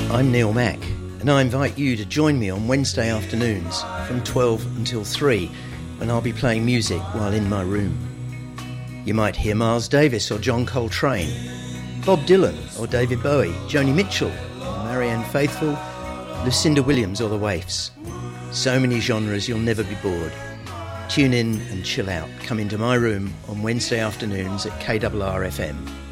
I'm Neil Mack, and I invite you to join me on Wednesday afternoons from 12 until 3, when I'll be playing music while in my room. You might hear Miles Davis or John Coltrane, Bob Dylan or David Bowie, Joni Mitchell or Marianne Faithfull, Lucinda Williams or the Waifs. So many genres you'll never be bored. Tune in and chill out. Come into my room on Wednesday afternoons at KRR FM.